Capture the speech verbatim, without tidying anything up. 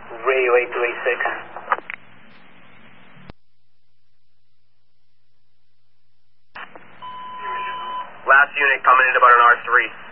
Radio eight two eight six. Last unit coming in about an R three.